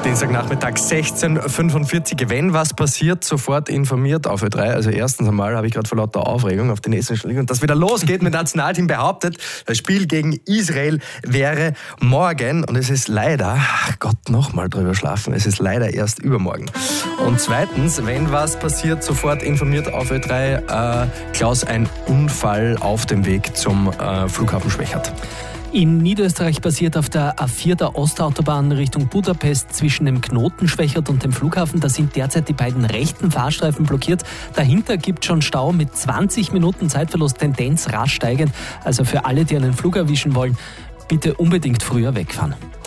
Dienstagnachmittag 16.45 Uhr. Wenn was passiert, sofort informiert auf Ö3. Also erstens einmal habe ich gerade vor lauter Aufregung auf die nächsten Spiele und das wieder losgeht mit Nationalteam behauptet, das Spiel gegen Israel wäre morgen und es ist leider, Gott, nochmal drüber schlafen, es ist leider erst übermorgen. Und zweitens, wenn was passiert, sofort informiert auf Ö3. Klaus, ein Unfall auf dem Weg zum Flughafen Schwechat. In Niederösterreich passiert auf der A4 der Ostautobahn Richtung Budapest zwischen dem Knoten Schwechat und dem Flughafen. Da sind derzeit die beiden rechten Fahrstreifen blockiert. Dahinter gibt es schon Stau mit 20 Minuten Zeitverlust, Tendenz rasch steigend. Also für alle, die einen Flug erwischen wollen, bitte unbedingt früher wegfahren.